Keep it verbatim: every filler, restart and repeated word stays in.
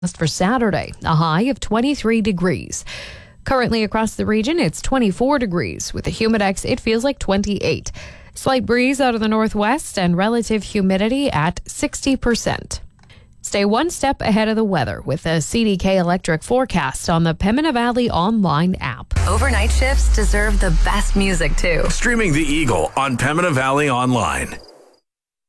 For Saturday, a high of twenty-three degrees. Currently across the region, it's twenty-four degrees. With the Humidex, it feels like twenty-eight. Slight breeze out of the northwest and relative humidity at sixty percent. Stay one step ahead of the weather with the C D K Electric forecast on the Pembina Valley online app. Overnight shifts deserve the best music, too. Streaming The Eagle on Pembina Valley Online.